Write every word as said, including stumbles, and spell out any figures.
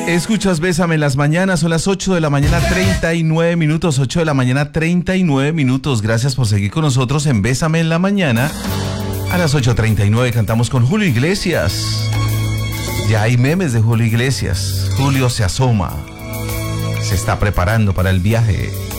Escuchas Bésame en las mañanas, son las ocho de la mañana, treinta y nueve minutos, ocho de la mañana, treinta y nueve minutos. Gracias por seguir con nosotros en Bésame en la mañana. A las ocho treinta y nueve cantamos con Julio Iglesias. Ya hay memes de Julio Iglesias. Julio se asoma. Se está preparando para el viaje.